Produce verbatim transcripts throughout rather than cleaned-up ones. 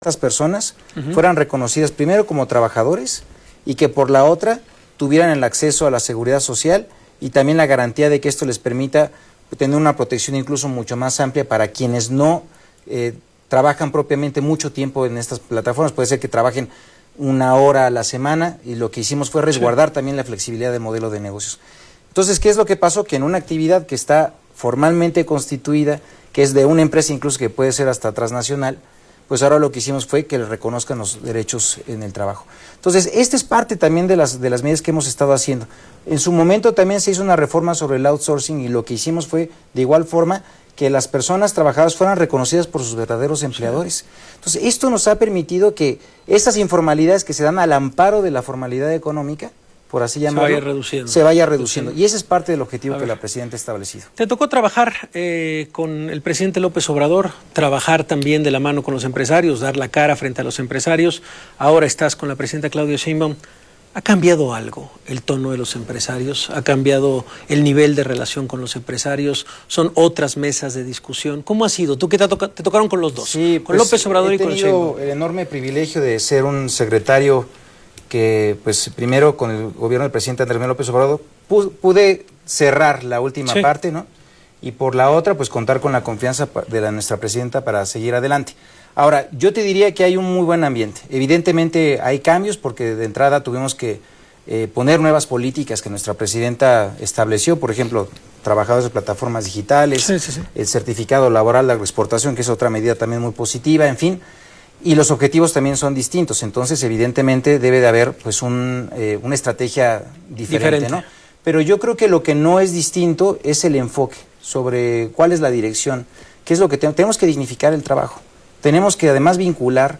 estas personas uh-huh. fueran reconocidas primero como trabajadores y que por la otra tuvieran el acceso a la seguridad social y también la garantía de que esto les permita tener una protección incluso mucho más amplia para quienes no eh, trabajan propiamente mucho tiempo en estas plataformas. Puede ser que trabajen una hora a la semana y lo que hicimos fue resguardar sí. también la flexibilidad del modelo de negocios. Entonces, ¿qué es lo que pasó? Que en una actividad que está formalmente constituida, que es de una empresa incluso que puede ser hasta transnacional, pues ahora lo que hicimos fue que le reconozcan los derechos en el trabajo. Entonces, esta es parte también de las, de las medidas que hemos estado haciendo. En su momento también se hizo una reforma sobre el outsourcing y lo que hicimos fue, de igual forma, que las personas trabajadoras fueran reconocidas por sus verdaderos empleadores. Entonces, esto nos ha permitido que estas informalidades que se dan al amparo de la formalidad económica, por así llamarlo, se vaya reduciendo. Se vaya reduciendo. Y ese es parte del objetivo que la presidenta ha establecido. Te tocó trabajar eh, con el presidente López Obrador, trabajar también de la mano con los empresarios, dar la cara frente a los empresarios. Ahora estás con la presidenta Claudia Sheinbaum. ¿Ha cambiado algo el tono de los empresarios? ¿Ha cambiado el nivel de relación con los empresarios? ¿Son otras mesas de discusión? ¿Cómo ha sido? ¿Tú qué te, toca, te tocaron con los dos? Sí, con pues, López Obrador y con Sheinbaum. He tenido el enorme privilegio de ser un secretario que, pues, primero con el gobierno del presidente Andrés Manuel López Obrador pude cerrar la última sí. parte, ¿no? Y por la otra, pues, contar con la confianza de la, nuestra presidenta para seguir adelante. Ahora, yo te diría que hay un muy buen ambiente. Evidentemente hay cambios porque de entrada tuvimos que eh, poner nuevas políticas que nuestra presidenta estableció, por ejemplo, trabajadores de plataformas digitales, sí, sí, sí. el certificado laboral de agroexportación, que es otra medida también muy positiva, en fin. Y los objetivos también son distintos, entonces evidentemente debe de haber pues un, eh, una estrategia diferente, diferente, ¿no? Pero yo creo que lo que no es distinto es el enfoque sobre cuál es la dirección, qué es lo que te tenemos que dignificar el trabajo. Tenemos que además vincular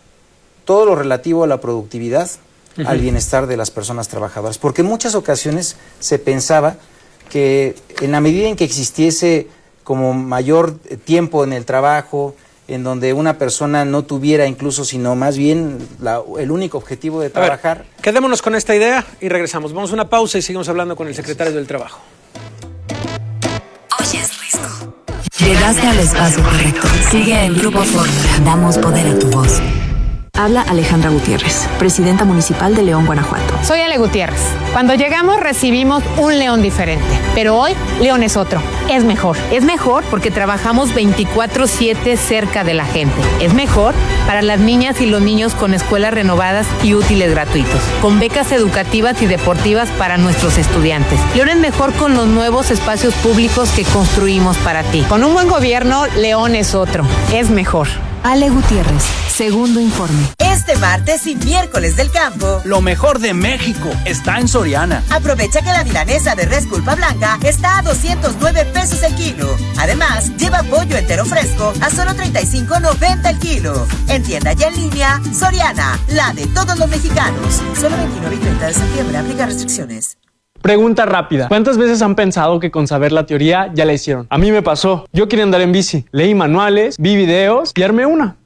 todo lo relativo a la productividad uh-huh. al bienestar de las personas trabajadoras, porque en muchas ocasiones se pensaba que en la medida en que existiese como mayor tiempo en el trabajo, en donde una persona no tuviera incluso, sino más bien la, el único objetivo de trabajar. Ver, quedémonos con esta idea y regresamos. Vamos a una pausa y seguimos hablando con el secretario del Trabajo. Oye, es rico. Llegaste al espacio correcto. Sigue en Grupo Fórmula. Damos poder a tu voz. Habla Alejandra Gutiérrez, presidenta municipal de León, Guanajuato. Soy Ale Gutiérrez. Cuando llegamos recibimos un León diferente, pero hoy León es otro. Es mejor. Es mejor porque trabajamos veinticuatro siete cerca de la gente. Es mejor para las niñas y los niños con escuelas renovadas y útiles gratuitos, con becas educativas y deportivas para nuestros estudiantes. León es mejor con los nuevos espacios públicos que construimos para ti. Con un buen gobierno, León es otro. Es mejor. Ale Gutiérrez, segundo informe. Este martes y miércoles del campo, lo mejor de México está en Soriana. Aprovecha que la milanesa de res pulpa blanca está a doscientos nueve pesos el kilo. Además, lleva pollo entero fresco a solo treinta y cinco noventa el kilo. En tienda y en línea, Soriana, la de todos los mexicanos. Solo veintinueve y treinta de septiembre, aplica restricciones. Pregunta rápida. ¿Cuántas veces han pensado que con saber la teoría ya la hicieron? A mí me pasó. Yo quería andar en bici. Leí manuales, vi videos y armé una.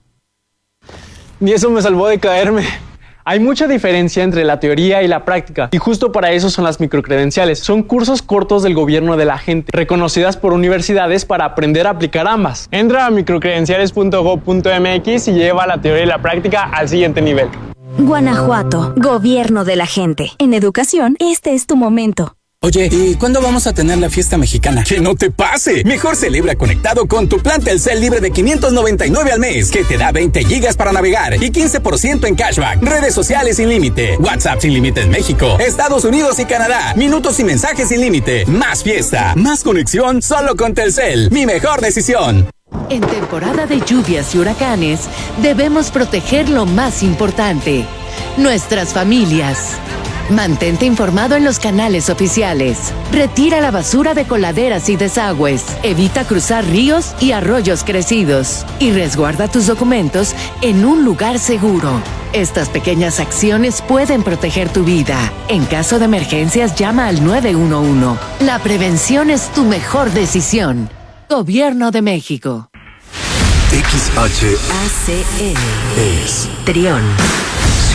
Ni eso me salvó de caerme. Hay mucha diferencia entre la teoría y la práctica, y justo para eso son las microcredenciales. Son cursos cortos del gobierno de la gente, reconocidas por universidades para aprender a aplicar ambas. Entra a microcredenciales punto gob punto mx y lleva la teoría y la práctica al siguiente nivel. Guanajuato, gobierno de la gente. En educación, este es tu momento. Oye, ¿y cuándo vamos a tener la fiesta mexicana? ¡Que no te pase! Mejor celebra conectado con tu plan Telcel libre de quinientos noventa y nueve al mes, que te da veinte gigas para navegar y quince por ciento en cashback. Redes sociales sin límite, WhatsApp sin límite en México, Estados Unidos y Canadá, minutos y mensajes sin límite. Más fiesta, más conexión, solo con Telcel. Mi mejor decisión. En temporada de lluvias y huracanes, debemos proteger lo más importante: nuestras familias. Mantente informado en los canales oficiales. Retira la basura de coladeras y desagües. Evita cruzar ríos y arroyos crecidos. Y resguarda tus documentos en un lugar seguro. Estas pequeñas acciones pueden proteger tu vida. En caso de emergencias, llama al nueve uno uno. La prevención es tu mejor decisión. Gobierno de México. X H A C N es Trión.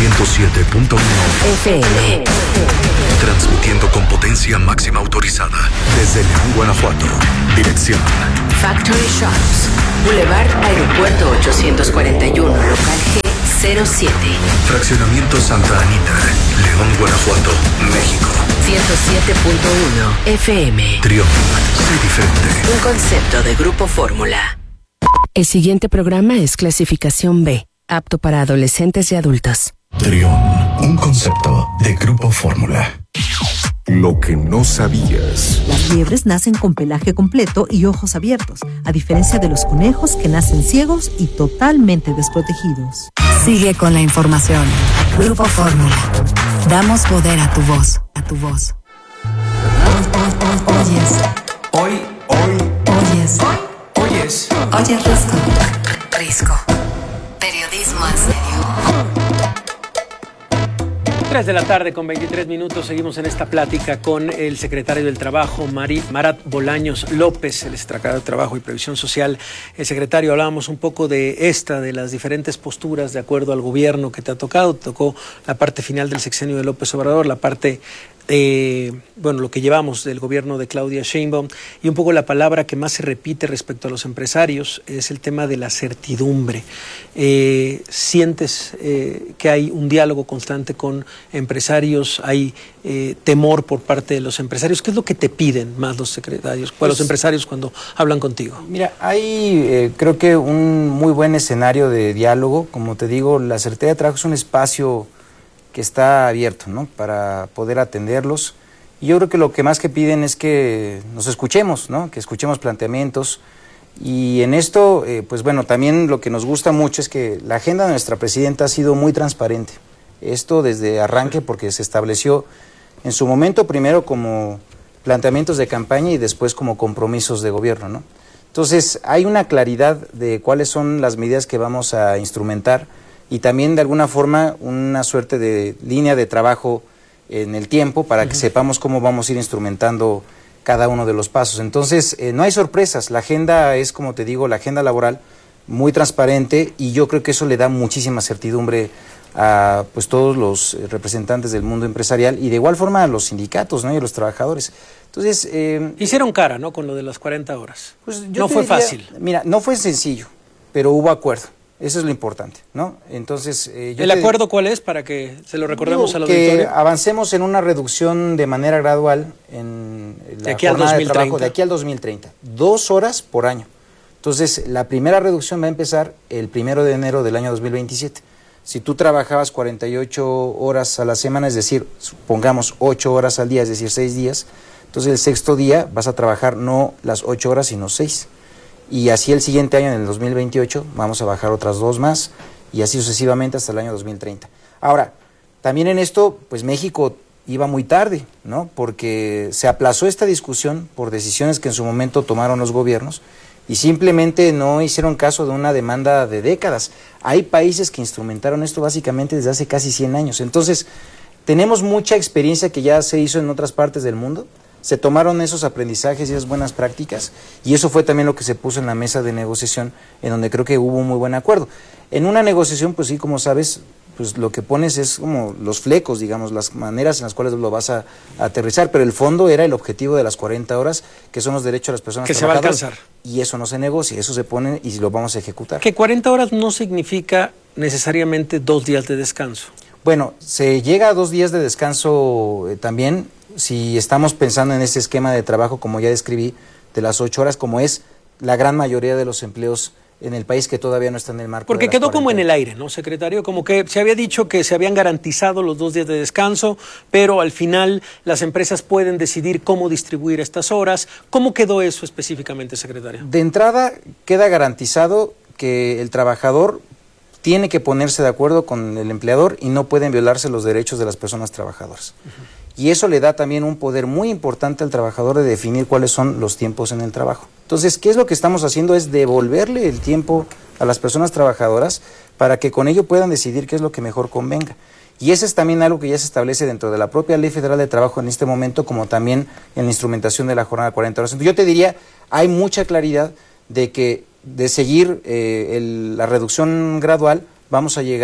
ciento siete punto uno F M. Transmitiendo con potencia máxima autorizada desde León, Guanajuato. Dirección Factory Shops, Boulevard Aeropuerto ochocientos cuarenta y uno, local G cero siete. Fraccionamiento Santa Anita, León, Guanajuato, México. ciento siete punto uno F M. Trión, sé diferente. Un concepto de Grupo Fórmula. El siguiente programa es clasificación B, apto para adolescentes y adultos. Trión, un concepto de Grupo Fórmula. Lo que no sabías. Las liebres nacen con pelaje completo y ojos abiertos, a diferencia de los conejos que nacen ciegos y totalmente desprotegidos. Sigue con la información. Grupo Fórmula. Damos poder a tu voz. A tu voz. Oyes. Hoy, hoy. Oyes. Oyes. Oyes Risco. Risco. Periodismo en serio. tres de la tarde con veintitrés minutos, seguimos en esta plática con el secretario del Trabajo, Mari, Marat Bolaños López, el secretario de Trabajo y Previsión Social. El secretario, hablábamos un poco de esta, de las diferentes posturas de acuerdo al gobierno que te ha tocado. Te tocó la parte final del sexenio de López Obrador, la parte Eh, bueno, lo que llevamos del gobierno de Claudia Sheinbaum, y un poco la palabra que más se repite respecto a los empresarios es el tema de la certidumbre. Eh, ¿Sientes eh, que hay un diálogo constante con empresarios? ¿Hay eh, temor por parte de los empresarios? ¿Qué es lo que te piden más los secretarios, pues, los empresarios cuando hablan contigo? Mira, hay eh, creo que un muy buen escenario de diálogo. Como te digo, la Secretaría de Trabajo es un espacio que está abierto, ¿no?, para poder atenderlos. Y yo creo que lo que más que piden es que nos escuchemos, ¿no?, que escuchemos planteamientos. Y en esto, eh, pues bueno, también lo que nos gusta mucho es que la agenda de nuestra presidenta ha sido muy transparente. Esto desde arranque, porque se estableció en su momento primero como planteamientos de campaña y después como compromisos de gobierno, ¿no? Entonces, hay una claridad de cuáles son las medidas que vamos a instrumentar, y también de alguna forma una suerte de línea de trabajo en el tiempo para que uh-huh. sepamos cómo vamos a ir instrumentando cada uno de los pasos. Entonces, eh, no hay sorpresas, la agenda es, como te digo, la agenda laboral muy transparente, y yo creo que eso le da muchísima certidumbre a pues todos los representantes del mundo empresarial y de igual forma a los sindicatos, ¿no?, y a los trabajadores. Entonces, eh, hicieron cara, ¿no?, con lo de las cuarenta horas. Pues yo no fue diría, fácil. Mira, no fue sencillo, pero hubo acuerdo. Eso es lo importante, ¿no? Entonces, eh, yo ¿El acuerdo cuál es, para que se lo recordemos al que auditorio? avancemos en una reducción de manera gradual en la de aquí al jornada dos mil treinta. de trabajo de aquí al dos mil treinta. Dos horas por año. Entonces, la primera reducción va a empezar el primero de enero del año dos mil veintisiete. Si tú trabajabas cuarenta y ocho horas a la semana, es decir, supongamos ocho horas al día, es decir, seis días, entonces el sexto día vas a trabajar no las ocho horas, sino seis. Y así el siguiente año, en el dos mil veintiocho, vamos a bajar otras dos más, y así sucesivamente hasta el año dos mil treinta. Ahora, también en esto, pues México iba muy tarde, ¿no?, porque se aplazó esta discusión por decisiones que en su momento tomaron los gobiernos, y simplemente no hicieron caso de una demanda de décadas. Hay países que instrumentaron esto básicamente desde hace casi cien años. Entonces, tenemos mucha experiencia que ya se hizo en otras partes del mundo. Se tomaron esos aprendizajes y esas buenas prácticas, y eso fue también lo que se puso en la mesa de negociación, en donde creo que hubo un muy buen acuerdo. En una negociación, pues sí, como sabes, pues lo que pones es como los flecos, digamos, las maneras en las cuales lo vas a, a aterrizar, pero el fondo era el objetivo de las cuarenta horas, que son los derechos de las personas que trabajadoras. Se va a alcanzar. Y eso no se negocia, eso se pone y lo vamos a ejecutar. Que cuarenta horas no significa necesariamente dos días de descanso. Bueno, se llega a dos días de descanso eh, también, si estamos pensando en ese esquema de trabajo, como ya describí, de las ocho horas, como es la gran mayoría de los empleos en el país que todavía no están en el marco. Porque de las quedó cuarenta. Como en el aire, ¿no, secretario? Como que se había dicho que se habían garantizado los dos días de descanso, pero al final las empresas pueden decidir cómo distribuir estas horas. ¿Cómo quedó eso específicamente, secretario? De entrada, queda garantizado que el trabajador tiene que ponerse de acuerdo con el empleador y no pueden violarse los derechos de las personas trabajadoras. Uh-huh. Y eso le da también un poder muy importante al trabajador de definir cuáles son los tiempos en el trabajo. Entonces, ¿qué es lo que estamos haciendo? Es devolverle el tiempo a las personas trabajadoras para que con ello puedan decidir qué es lo que mejor convenga. Y ese es también algo que ya se establece dentro de la propia Ley Federal de Trabajo en este momento, como también en la instrumentación de la jornada de cuarenta horas. Entonces, yo te diría, hay mucha claridad de que de seguir eh, el, la reducción gradual, vamos a llegar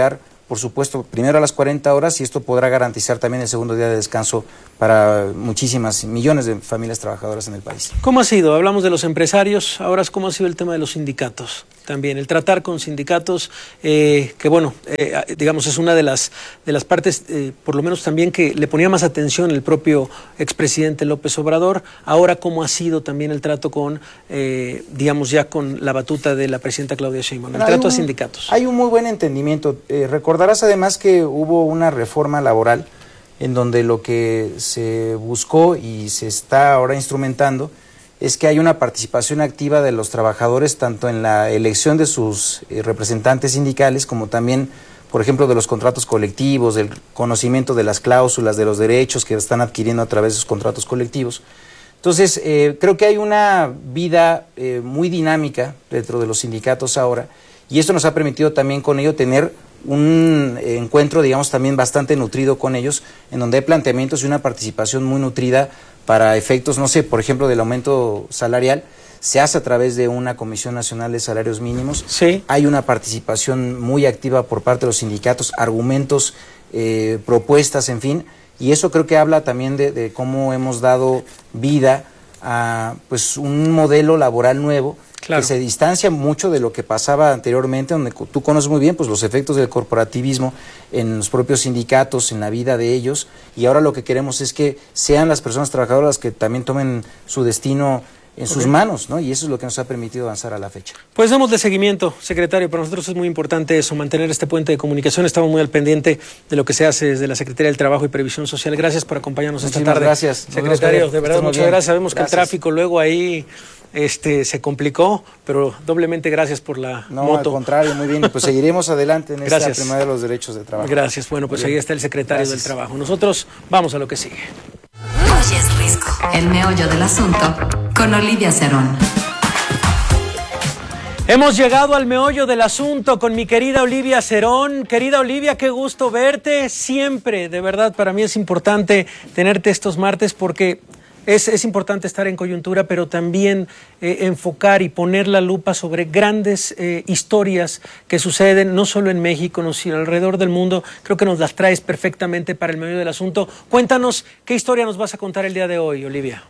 por supuesto, primero a las cuarenta horas, y esto podrá garantizar también el segundo día de descanso para muchísimas, millones de familias trabajadoras en el país. ¿Cómo ha sido? Hablamos de los empresarios, ahora ¿cómo ha sido el tema de los sindicatos? También el tratar con sindicatos, eh, que bueno, eh, digamos es una de las, de las partes, eh, por lo menos también que le ponía más atención el propio expresidente López Obrador. Ahora ¿cómo ha sido también el trato con, eh, digamos ya con la batuta de la presidenta Claudia Sheinbaum, el trato un, a sindicatos? Hay un muy buen entendimiento. Eh, recordarás además que hubo una reforma laboral en donde lo que se buscó y se está ahora instrumentando es que hay una participación activa de los trabajadores tanto en la elección de sus eh, representantes sindicales como también, por ejemplo, de los contratos colectivos, del conocimiento de las cláusulas, de los derechos que están adquiriendo a través de sus contratos colectivos. Entonces, eh, creo que hay una vida eh, muy dinámica dentro de los sindicatos ahora, y esto nos ha permitido también con ello tener un encuentro, digamos, también bastante nutrido con ellos, en donde hay planteamientos y una participación muy nutrida para efectos, no sé, por ejemplo, del aumento salarial. Se hace a través de una Comisión Nacional de Salarios Mínimos. Sí. Hay una participación muy activa por parte de los sindicatos, argumentos, eh, propuestas, en fin, y eso creo que habla también de, de cómo hemos dado vida a pues un modelo laboral nuevo. Claro. Que se distancia mucho de lo que pasaba anteriormente, donde tú conoces muy bien pues los efectos del corporativismo en los propios sindicatos, en la vida de ellos, y ahora lo que queremos es que sean las personas trabajadoras que también tomen su destino en sus okay. manos, ¿no? Y eso es lo que nos ha permitido avanzar a la fecha. Pues démosle seguimiento, secretario. Para nosotros es muy importante eso, mantener este puente de comunicación. Estamos muy al pendiente de lo que se hace desde la Secretaría del Trabajo y Previsión Social. Gracias por acompañarnos Muchísimas esta tarde. Gracias. Secretario, de verdad, Estamos muchas bien. gracias. Sabemos gracias. que el tráfico luego ahí este, se complicó, pero doblemente gracias por la no, moto. No, al contrario, muy bien. Pues seguiremos adelante en gracias. esta primera de los derechos de trabajo. Gracias. Bueno, pues ahí está el secretario gracias. del Trabajo. Nosotros vamos a lo que sigue. Hoy es Risco. El meollo del asunto con Olivia Cerón. Hemos llegado al meollo del asunto con mi querida Olivia Cerón. Querida Olivia, qué gusto verte siempre. De verdad, para mí es importante tenerte estos martes porque es, es importante estar en coyuntura, pero también eh, enfocar y poner la lupa sobre grandes eh, historias que suceden no solo en México, sino alrededor del mundo. Creo que nos las traes perfectamente para el meollo del asunto. Cuéntanos, ¿qué historia nos vas a contar el día de hoy, Olivia?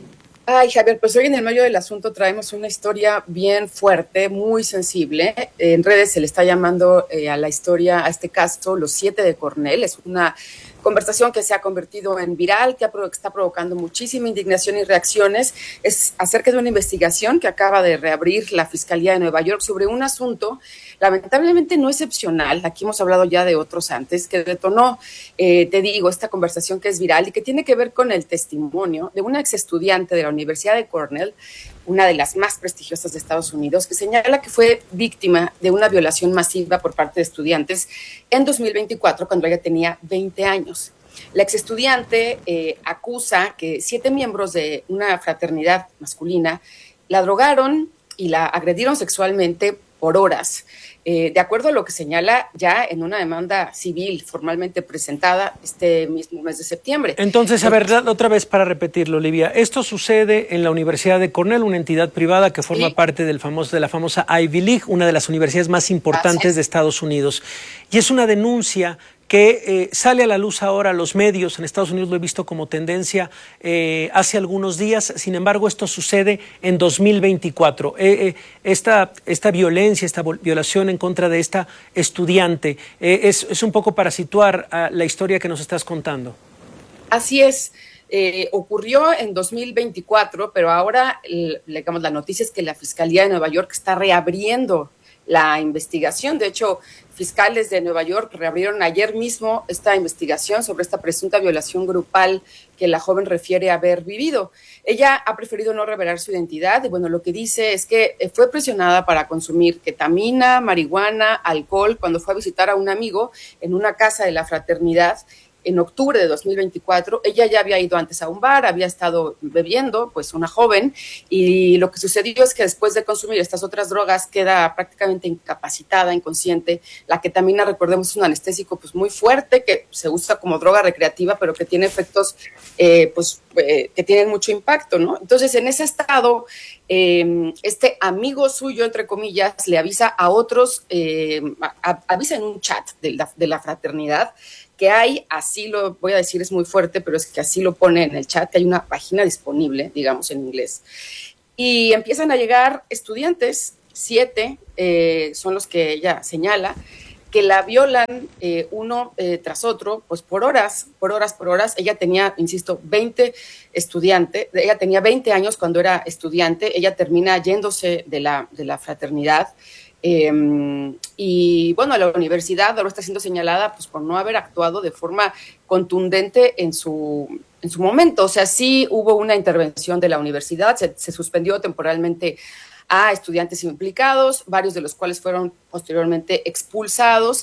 Ay, Javier, pues hoy en el meollo del asunto traemos una historia bien fuerte, muy sensible. En redes se le está llamando eh, a la historia, a este caso, Los Siete de Cornell. Es una conversación que se ha convertido en viral, que, ha, que está provocando muchísima indignación y reacciones. Es acerca de una investigación que acaba de reabrir la Fiscalía de Nueva York sobre un asunto lamentablemente no excepcional. Aquí hemos hablado ya de otros antes, que detonó, eh, te digo, esta conversación que es viral y que tiene que ver con el testimonio de una ex estudiante de la Universidad de Cornell, una de las más prestigiosas de Estados Unidos, que señala que fue víctima de una violación masiva por parte de estudiantes en dos mil veinticuatro, cuando ella tenía veinte años. La ex estudiante eh, acusa que siete miembros de una fraternidad masculina la drogaron y la agredieron sexualmente por horas. Eh, de acuerdo a lo que señala ya en una demanda civil formalmente presentada este mismo mes de septiembre. Entonces, a ver, otra vez para repetirlo, Olivia, esto sucede en la Universidad de Cornell, una entidad privada que forma sí. parte del famoso, de la famosa Ivy League, una de las universidades más importantes de Estados Unidos. Y es una denuncia que eh, sale a la luz ahora a los medios. En Estados Unidos lo he visto como tendencia eh, hace algunos días. Sin embargo, esto sucede en dos mil veinticuatro. Eh, eh, esta, esta violencia, esta violación en contra de esta estudiante, eh, es, es un poco para situar uh, la historia que nos estás contando. Así es. Eh, ocurrió en dos mil veinticuatro, pero ahora, el, digamos, la noticia es que la Fiscalía de Nueva York está reabriendo la investigación. De hecho, fiscales de Nueva York reabrieron ayer mismo esta investigación sobre esta presunta violación grupal que la joven refiere haber vivido. Ella ha preferido no revelar su identidad y bueno, lo que dice es que fue presionada para consumir ketamina, marihuana, alcohol cuando fue a visitar a un amigo en una casa de la fraternidad en octubre de dos mil veinticuatro. Ella ya había ido antes a un bar, había estado bebiendo, pues una joven, y lo que sucedió es que después de consumir estas otras drogas queda prácticamente incapacitada, inconsciente. La ketamina, recordemos, es un anestésico pues muy fuerte que se usa como droga recreativa, pero que tiene efectos eh, pues eh, que tienen mucho impacto, ¿no? Entonces, en ese estado, eh, este amigo suyo, entre comillas, le avisa a otros, eh, a, avisa en un chat de la, de la fraternidad que hay, así lo voy a decir, es muy fuerte, pero es que así lo pone en el chat, que hay una página disponible, digamos, en inglés. Y empiezan a llegar estudiantes, siete eh, son los que ella señala, que la violan eh, uno eh, tras otro, pues por horas, por horas, por horas. Ella tenía, insisto, veinte estudiantes, ella tenía veinte años cuando era estudiante, ella termina yéndose de la, de la fraternidad. Eh, y bueno, la universidad ahora está siendo señalada pues por no haber actuado de forma contundente en su, en su momento. O sea, sí hubo una intervención de la universidad, se, se suspendió temporalmente a estudiantes implicados, varios de los cuales fueron posteriormente expulsados,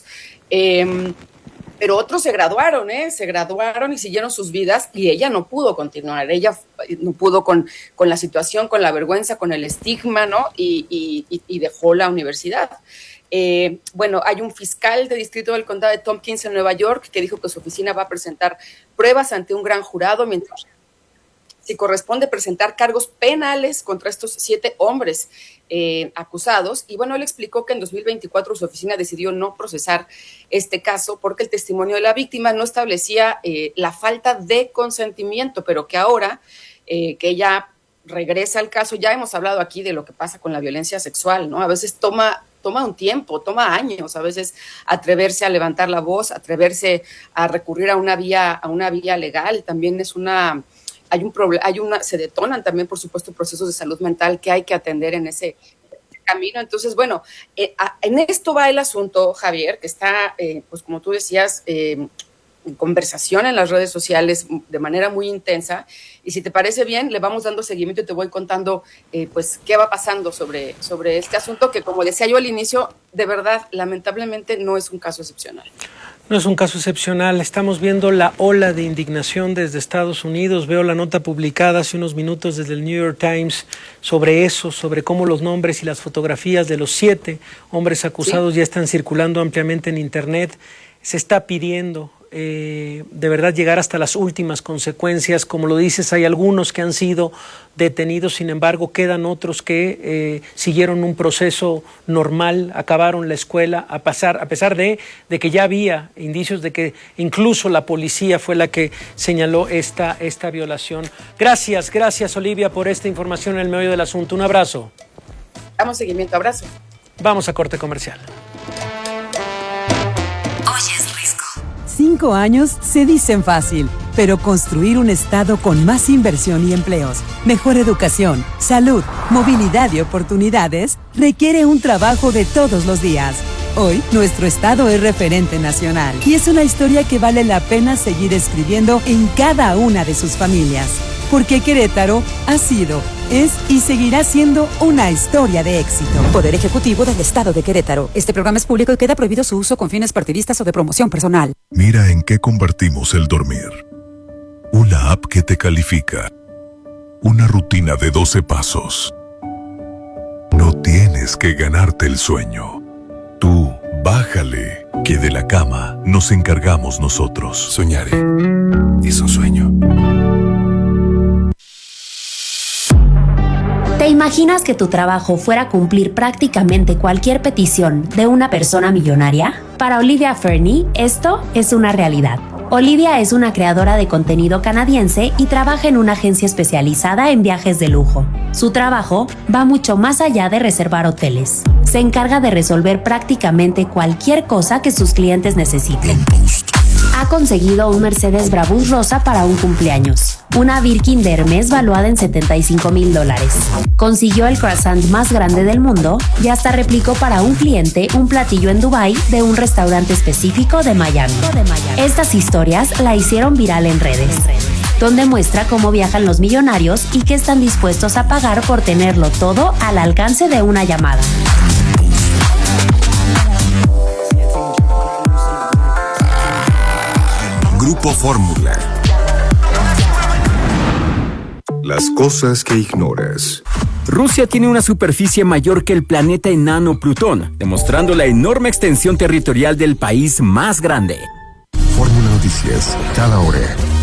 eh, pero otros se graduaron, ¿eh? se graduaron y siguieron sus vidas, y ella no pudo continuar, ella no pudo con, con la situación, con la vergüenza, con el estigma, ¿no? Y, y, y dejó la universidad. Eh, bueno, hay un fiscal de distrito del condado de Tompkins en Nueva York que dijo que su oficina va a presentar pruebas ante un gran jurado, mientras si corresponde presentar cargos penales contra estos siete hombres eh, acusados. Y bueno, él explicó que en dos mil veinticuatro su oficina decidió no procesar este caso porque el testimonio de la víctima no establecía eh, la falta de consentimiento, pero que ahora eh, que ella regresa al caso, ya hemos hablado aquí de lo que pasa con la violencia sexual, ¿no? A veces toma... toma un tiempo, toma años, a veces atreverse a levantar la voz, atreverse a recurrir a una vía, a una vía legal, también es una... Hay un problema, hay una, se detonan también, por supuesto, procesos de salud mental que hay que atender en ese camino. Entonces, bueno, eh, a, en esto va el asunto, Javier, que está, eh, pues como tú decías, eh, en conversación en las redes sociales de manera muy intensa. Y si te parece bien, le vamos dando seguimiento y te voy contando, eh, pues, qué va pasando sobre, sobre este asunto que, como decía yo al inicio, de verdad, lamentablemente no es un caso excepcional. No es un caso excepcional. Estamos viendo la ola de indignación desde Estados Unidos. Veo la nota publicada hace unos minutos desde el New York Times sobre eso, sobre cómo los nombres y las fotografías de los siete hombres acusados ¿Sí? ya están circulando ampliamente en Internet. Se está pidiendo eh, de verdad llegar hasta las últimas consecuencias. Como lo dices, hay algunos que han sido detenidos, sin embargo quedan otros que eh, siguieron un proceso normal, acabaron la escuela, a, pasar, a pesar de, de que ya había indicios de que incluso la policía fue la que señaló esta, esta violación. Gracias, gracias Olivia por esta información en el meollo del asunto. Un abrazo. Damos seguimiento, abrazo. Vamos a corte comercial. Cinco años se dicen fácil, pero construir un estado con más inversión y empleos, mejor educación, salud, movilidad y oportunidades requiere un trabajo de todos los días. Hoy, nuestro estado es referente nacional y es una historia que vale la pena seguir escribiendo en cada una de sus familias. Porque Querétaro ha sido, es y seguirá siendo una historia de éxito. Poder Ejecutivo del Estado de Querétaro. Este programa es público y queda prohibido su uso con fines partidistas o de promoción personal. Mira en qué convertimos el dormir. Una app que te califica. Una rutina de doce pasos. No tienes que ganarte el sueño. Tú, bájale, que de la cama nos encargamos nosotros. Soñaré. Es un sueño. ¿Te imaginas que tu trabajo fuera a cumplir prácticamente cualquier petición de una persona millonaria? Para Olivia Fernie, esto es una realidad. Olivia es una creadora de contenido canadiense y trabaja en una agencia especializada en viajes de lujo. Su trabajo va mucho más allá de reservar hoteles. Se encarga de resolver prácticamente cualquier cosa que sus clientes necesiten. Ha conseguido un Mercedes Brabus rosa para un cumpleaños, una Birkin de Hermes valuada en setenta y cinco mil dólares. Consiguió el croissant más grande del mundo y hasta replicó para un cliente un platillo en Dubái de un restaurante específico de Miami. Estas historias la hicieron viral en redes, donde muestra cómo viajan los millonarios y qué están dispuestos a pagar por tenerlo todo al alcance de una llamada. Grupo Fórmula. Las cosas que ignoras. Rusia tiene una superficie mayor que el planeta enano Plutón, demostrando la enorme extensión territorial del país más grande. Fórmula Noticias, cada hora.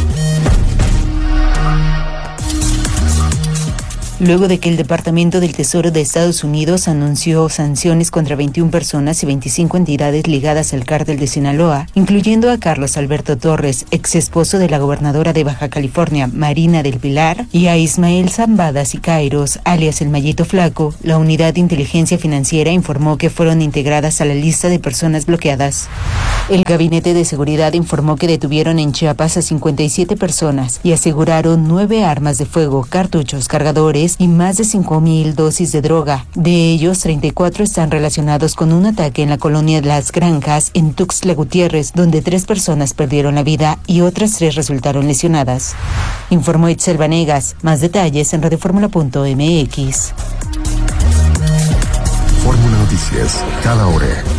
Luego de que el Departamento del Tesoro de Estados Unidos anunció sanciones contra veintiuna personas y veinticinco entidades ligadas al cártel de Sinaloa, incluyendo a Carlos Alberto Torres, ex esposo de la gobernadora de Baja California, Marina del Pilar, y a Ismael Zambada Sicairos, alias el Mallito Flaco, la Unidad de Inteligencia Financiera informó que fueron integradas a la lista de personas bloqueadas. El Gabinete de Seguridad informó que detuvieron en Chiapas a cincuenta y siete personas y aseguraron nueve armas de fuego, cartuchos, cargadores y más de cinco mil dosis de droga. De ellos, treinta y cuatro están relacionados con un ataque en la colonia de Las Granjas, en Tuxtla Gutiérrez, donde tres personas perdieron la vida y otras tres resultaron lesionadas. Informó Itzel Vanegas. Más detalles en radioformula punto m x. Fórmula Noticias, cada hora.